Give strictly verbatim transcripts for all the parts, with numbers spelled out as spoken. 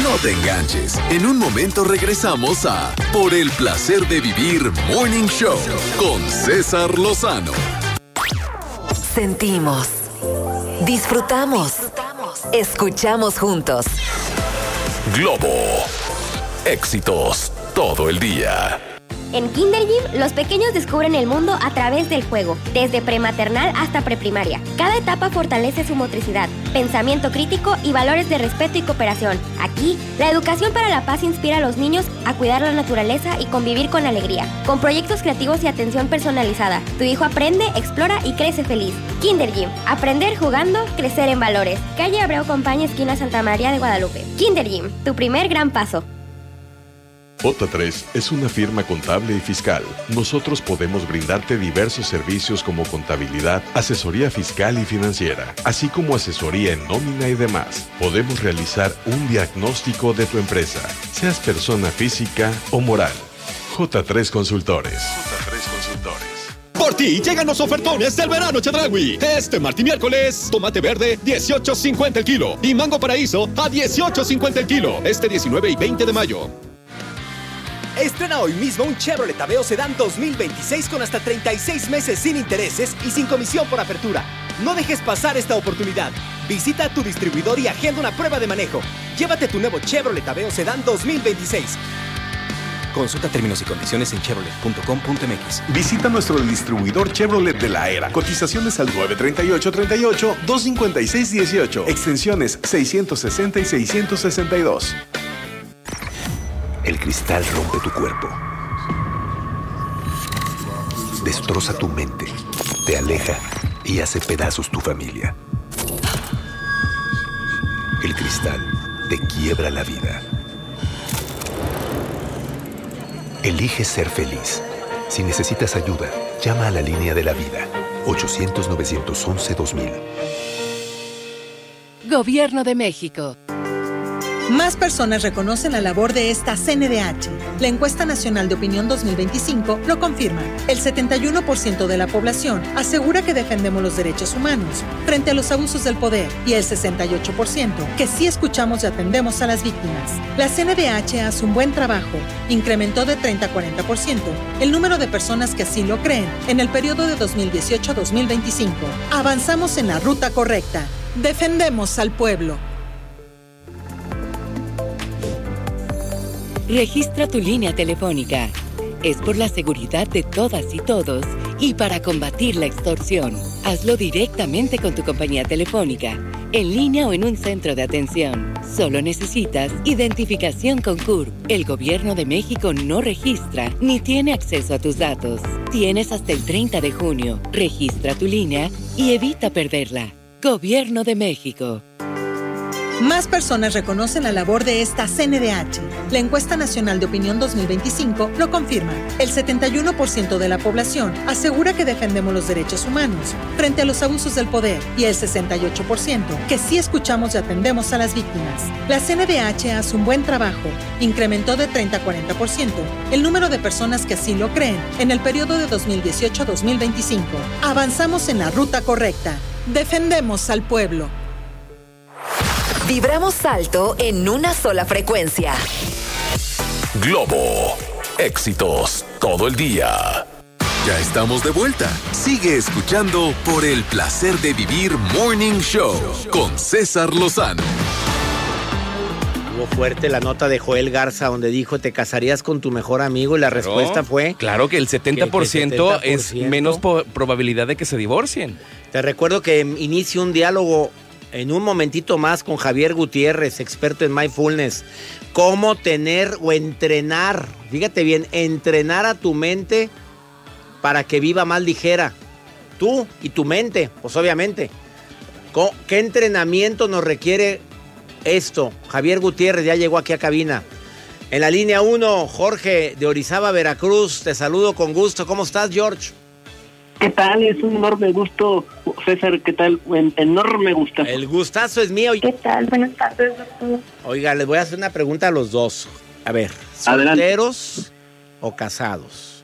No te enganches. En un momento regresamos a Por el placer de vivir Morning Show con César Lozano. Sentimos, disfrutamos, escuchamos juntos. Globo. Éxitos todo el día. En Kinder Gym, los pequeños descubren el mundo a través del juego, desde prematernal hasta preprimaria. Cada etapa fortalece su motricidad, pensamiento crítico y valores de respeto y cooperación. Aquí, la educación para la paz inspira a los niños a cuidar la naturaleza y convivir con alegría. Con proyectos creativos y atención personalizada, tu hijo aprende, explora y crece feliz. Kinder Gym, aprender jugando, crecer en valores. Calle Abreu Compañía, esquina Santa María de Guadalupe. Kinder Gym, tu primer gran paso. J tres es una firma contable y fiscal. Nosotros podemos brindarte diversos servicios como contabilidad, asesoría fiscal y financiera, así como asesoría en nómina y demás. Podemos realizar un diagnóstico de tu empresa, seas persona física o moral. J tres Consultores. J tres Consultores. Por ti llegan los ofertones del verano Chedraui. Este martes y miércoles, tomate verde dieciocho cincuenta el kilo y mango paraíso a dieciocho cincuenta el kilo. Este diecinueve y veinte de mayo. Estrena hoy mismo un Chevrolet Aveo Sedán dos mil veintiséis con hasta treinta y seis meses sin intereses y sin comisión por apertura. No dejes pasar esta oportunidad. Visita a tu distribuidor y agenda una prueba de manejo. Llévate tu nuevo Chevrolet Aveo Sedán dos mil veintiséis. Consulta términos y condiciones en chevrolet punto com punto m x. Visita nuestro distribuidor Chevrolet de la era. Cotizaciones al nueve treinta y ocho treinta y ocho, dos cincuenta y seis dieciocho. Extensiones seiscientos sesenta y seiscientos sesenta y dos. El cristal rompe tu cuerpo, destroza tu mente, te aleja y hace pedazos tu familia. El cristal te quiebra la vida. Elige ser feliz. Si necesitas ayuda, llama a la línea de la vida. ochocientos, novecientos once, dos mil. Gobierno de México. Más personas reconocen la labor de esta C N D H. La encuesta nacional de opinión dos mil veinticinco lo confirma. El setenta y uno por ciento de la población asegura que defendemos los derechos humanos frente a los abusos del poder y el sesenta y ocho por ciento que sí escuchamos y atendemos a las víctimas. La C N D H hace un buen trabajo. Incrementó de treinta a cuarenta por ciento el número de personas que así lo creen en el periodo de dos mil dieciocho a dos mil veinticinco. Avanzamos en la ruta correcta. Defendemos al pueblo. Registra tu línea telefónica. Es por la seguridad de todas y todos y para combatir la extorsión. Hazlo directamente con tu compañía telefónica, en línea o en un centro de atención. Solo necesitas identificación con C U R P. El Gobierno de México no registra ni tiene acceso a tus datos. Tienes hasta el treinta de junio. Registra tu línea y evita perderla. Gobierno de México. Más personas reconocen la labor de esta C N D H. La encuesta nacional de opinión dos mil veinticinco lo confirma. El setenta y uno por ciento de la población asegura que defendemos los derechos humanos frente a los abusos del poder y el sesenta y ocho por ciento que sí escuchamos y atendemos a las víctimas. La C N D H hace un buen trabajo. Incrementó de treinta a cuarenta por ciento el número de personas que así lo creen en el periodo de dos mil dieciocho a dos mil veinticinco. Avanzamos en la ruta correcta. Defendemos al pueblo. Vibramos alto en una sola frecuencia. Globo. Éxitos todo el día. Ya estamos de vuelta. Sigue escuchando Por el placer de vivir Morning Show con César Lozano. Estuvo fuerte la nota de Joel Garza donde dijo te casarías con tu mejor amigo y la Claro, respuesta fue... Claro que el setenta por ciento, que el setenta por ciento es menos po- probabilidad de que se divorcien. Te recuerdo que inicio un diálogo en un momentito más con Javier Gutiérrez, experto en mindfulness. Cómo tener o entrenar, fíjate bien, entrenar a tu mente para que viva más ligera. Tú y tu mente, pues obviamente. ¿Qué entrenamiento nos requiere esto? Javier Gutiérrez ya llegó aquí a cabina. En la línea uno, Jorge de Orizaba, Veracruz. Te saludo con gusto. ¿Cómo estás, George? ¿Qué tal? Es un enorme gusto, César. ¿Qué tal? Un enorme gusto. El gustazo es mío. ¿Qué tal? Buenas tardes, doctor. Oiga, les voy a hacer una pregunta a los dos. A ver, ¿solteros Adelante. o casados?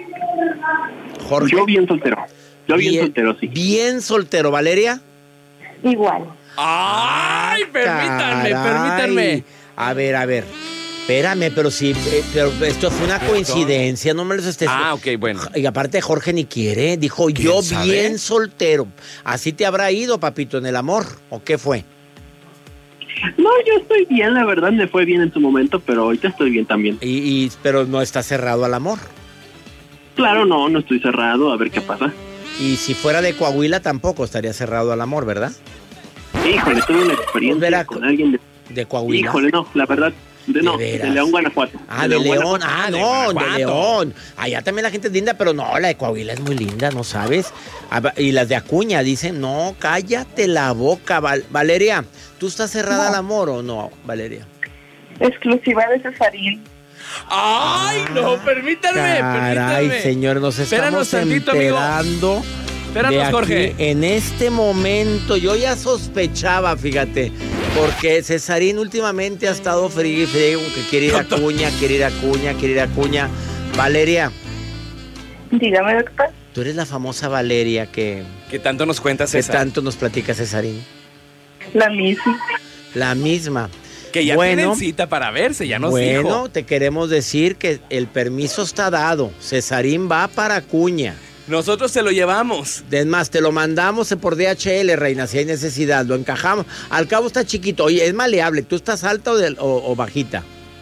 Jorge. Yo bien soltero. Yo bien, bien soltero, sí. Bien soltero. ¿Valeria? Igual. ¡Ay! Permítanme, permítanme. A ver, a ver. Espérame, pero sí, eh, pero esto fue una coincidencia, no me lo estés... Ah, ok, bueno. Y aparte Jorge ni quiere, dijo yo sabe? bien soltero. ¿Así te habrá ido, papito, en el amor? ¿O qué fue? No, yo estoy bien, la verdad, me fue bien en su momento, pero ahorita estoy bien también. Y, y pero no está cerrado al amor. Claro, no, no estoy cerrado, a ver qué pasa. Y si fuera de Coahuila tampoco estaría cerrado al amor, ¿verdad? Híjole, tuve una experiencia con alguien de... ¿De Coahuila? Híjole, no, la verdad... De, no, de, de León, Guanajuato. Ah, de, de León, León ah, no, de, de León. Allá también la gente es linda, pero no, la de Coahuila es muy linda, ¿no sabes? Y las de Acuña dicen, no, cállate la boca, Val Valeria. ¿Tú estás cerrada no. al amor o no, Valeria? Exclusiva de Cesarín. ¡Ay, no! Permítanme, Caray, permítanme. señor, nos estamos tantito, enterando... Amigo. Espéranos, de aquí, Jorge. En este momento, yo ya sospechaba, fíjate, porque Cesarín últimamente ha estado frío y frío, que quiere ir a Acuña, quiere ir a Acuña, quiere ir a Acuña. Valeria. Dígame, doctor. Tú eres la famosa Valeria que... ¿Qué tanto nos cuenta César? ¿Qué tanto nos platica Cesarín? La misma. La misma. Que ya bueno, tienen cita para verse, ya nos bueno, dijo. Bueno, te queremos decir que el permiso está dado. Cesarín va para Acuña. Nosotros se lo llevamos. Es más, te lo mandamos por D H L, reina, si hay necesidad. Lo encajamos. Al cabo está chiquito. Oye, es maleable. ¿Tú estás alta o, de, o, o bajita?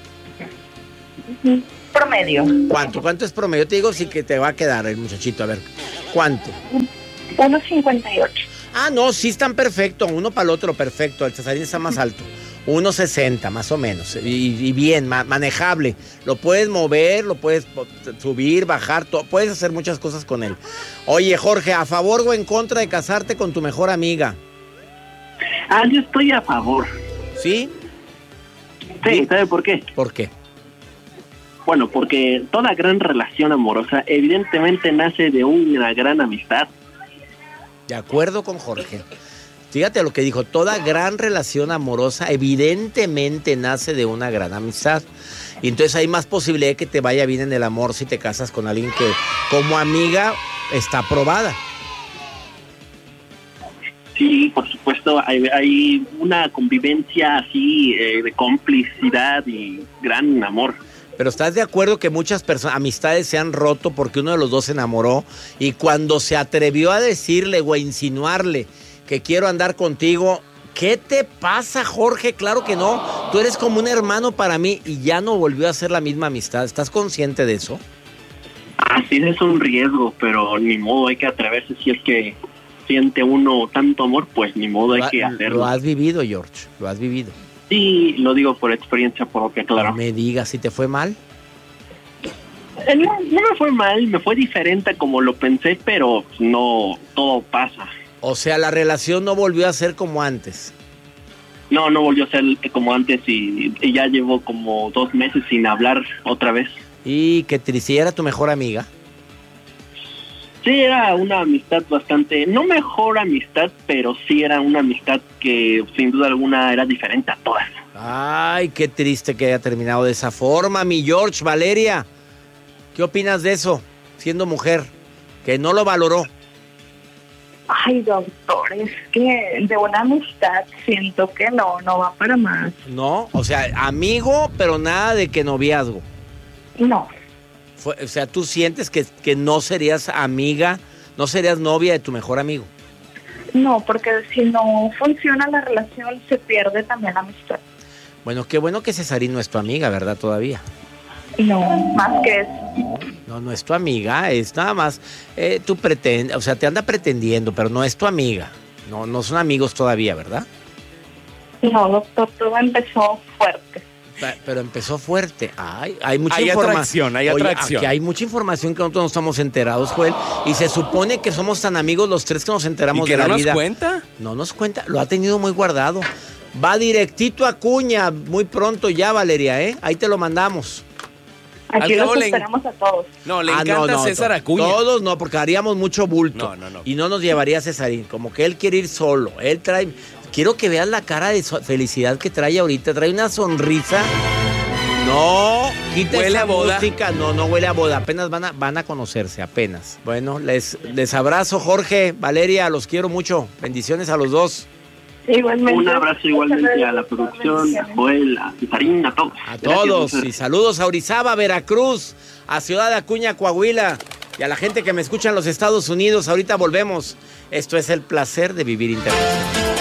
Promedio. ¿Cuánto? ¿Cuánto es promedio? Yo te digo sí que te va a quedar el muchachito. A ver, ¿cuánto? uno cincuenta y ocho. Ah, no, sí están perfectos. Uno para el otro, perfecto. El Cesarín está más alto. uno sesenta, más o menos. Y, y bien, ma manejable. Lo puedes mover, lo puedes subir, bajar. Puedes hacer muchas cosas con él. Oye, Jorge, ¿a favor o en contra de casarte con tu mejor amiga? Ah, yo estoy a favor. ¿Sí? Sí, ¿sabe por qué? ¿Por qué? Bueno, porque toda gran relación amorosa evidentemente nace de una gran amistad. De acuerdo con Jorge. Fíjate lo que dijo, toda gran relación amorosa evidentemente nace de una gran amistad. Y entonces hay más posibilidad de que te vaya bien en el amor si te casas con alguien que como amiga está aprobada. Sí, por supuesto, hay, hay una convivencia así eh, de complicidad y gran amor. Pero ¿estás de acuerdo que muchas personas, amistades se han roto porque uno de los dos se enamoró y cuando se atrevió a decirle o a insinuarle que quiero andar contigo, ¿qué te pasa, Jorge? Claro que no, tú eres como un hermano para mí y ya no volvió a ser la misma amistad. ¿Estás consciente de eso? Ah, sí, es un riesgo, pero ni modo, hay que atreverse. Si es que siente uno tanto amor, pues ni modo, hay lo, que hacerlo. Lo has vivido, George, lo has vivido. Sí, lo digo por experiencia propia, claro. No me digas, ¿si te fue mal? No, no me fue mal, me fue diferente como lo pensé, pero no, todo pasa. O sea, la relación no volvió a ser como antes. No, no volvió a ser como antes y, y ya llevo como dos meses sin hablar otra vez. Y qué triste, ¿y era tu mejor amiga? Sí, era una amistad bastante, no mejor amistad, pero sí era una amistad que sin duda alguna era diferente a todas. Ay, qué triste que haya terminado de esa forma, mi George. Valeria, ¿qué opinas de eso, siendo mujer, que no lo valoró? Ay, doctor, es que de una amistad siento que no, no va para más. No, o sea, amigo, pero nada de que noviazgo. No. Fue, o sea, tú sientes que, que no serías amiga, no serías novia de tu mejor amigo. No, porque si no funciona la relación, se pierde también la amistad. Bueno, qué bueno que Cesarín no es tu amiga, ¿verdad? Todavía. No, más que eso. No, no es tu amiga, es nada más, eh, tú pretendes, o sea, te anda pretendiendo, pero no es tu amiga. No, no son amigos todavía, ¿verdad? No, doctor, todo empezó fuerte. Pero empezó fuerte. Ay, hay mucha hay información. Atracción, hay atracción. Oye, hay mucha información que nosotros no estamos enterados, Joel. Y se supone que somos tan amigos los tres que nos enteramos ¿Y que de la no vida. nos cuenta? No nos cuenta. Lo ha tenido muy guardado. Va directito a Acuña muy pronto ya, Valeria, ¿eh? Ahí te lo mandamos. Aquí los esperamos a todos. No, le ah, encanta no, no, César Acuña. Todos no, porque haríamos mucho bulto. No, no, no. Y no nos llevaría a Cesarín. Como que él quiere ir solo. Él trae... Quiero que veas la cara de felicidad que trae ahorita. Trae una sonrisa... No, quita huele esa a boda. música. No, no huele a boda. Apenas van a, van a conocerse, apenas. Bueno, les, les abrazo, Jorge, Valeria, los quiero mucho. Bendiciones a los dos. Igualmente. Un abrazo igualmente a la producción, a Joel, a Cizarín, a todos. A todos. Y saludos a Orizaba, Veracruz, a Ciudad Acuña, Coahuila. Y a la gente que me escucha en los Estados Unidos. Ahorita volvemos. Esto es El Placer de Vivir Internacional.